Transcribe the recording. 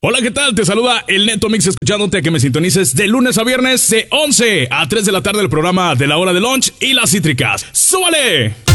Hola, ¿qué tal? Te saluda el Neto Mix, escuchándote a que me sintonices de lunes a viernes de 11 a 3 de la tarde el programa de la hora de lunch y las cítricas. ¡Súbale!